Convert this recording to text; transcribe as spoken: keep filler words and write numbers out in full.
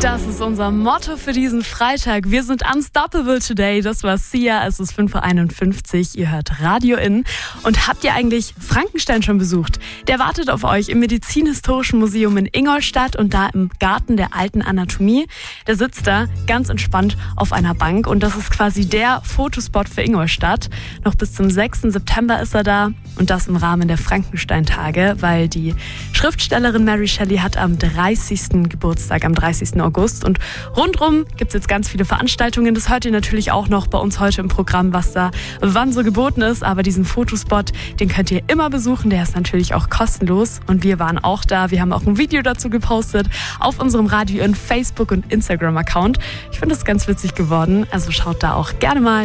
Das ist unser Motto für diesen Freitag. Wir sind unstoppable today. Das war Sia. Es ist fünf Uhr einundfünfzig. Ihr hört Radio In. Und habt ihr eigentlich Frankenstein schon besucht? Der wartet auf euch im Medizinhistorischen Museum in Ingolstadt und da im Garten der alten Anatomie. Der sitzt da ganz entspannt auf einer Bank und das ist quasi der Fotospot für Ingolstadt. Noch bis zum sechsten September ist er da und das im Rahmen der Frankenstein-Tage, weil die Schriftstellerin Mary Shelley hat am dreißigsten Geburtstag, am dreißigsten August. Und rundrum gibt es jetzt ganz viele Veranstaltungen. Das hört ihr natürlich auch noch bei uns heute im Programm, was da wann so geboten ist. Aber diesen Fotospot, den könnt ihr immer besuchen. Der ist natürlich auch kostenlos. Und wir waren auch da. Wir haben auch ein Video dazu gepostet auf unserem Radio in Facebook- und Instagram-Account. Ich finde das ganz witzig geworden. Also schaut da auch gerne mal